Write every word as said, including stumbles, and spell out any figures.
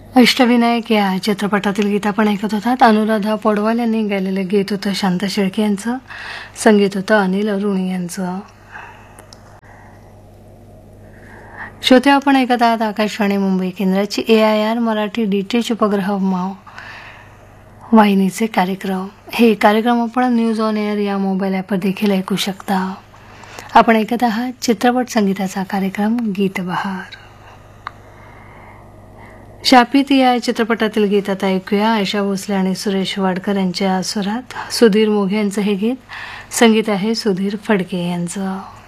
अष्टविनायक या चित्रपटातील गीत आपण ऐकत होतात. अनुराधा पौडवाल यांनी गायलेलं गीत होतं शांता शेळके यांचं, संगीत होतं अनिल अरुणी यांचं. श्रोते, आपण ऐकत आहात आकाशवाणी मुंबई केंद्राची ए I R Marathi D T H उपग्रह माव वाहिनीचे कार्यक्रम. हे कार्यक्रम आपण न्यूज ऑन एअर या मोबाईल ॲपवर देखील ऐकू शकता. आपण ऐकत आहात चित्रपट संगीताचा कार्यक्रम गीत बहार. शापित या चित्रपटातील गीत आता ऐकूया. आयशा भोसले आणि सुरेश वाडकर यांच्या स्वरात. सुधीर मोघे यांचं हे गीत, संगीत आहे सुधीर फडके यांचं.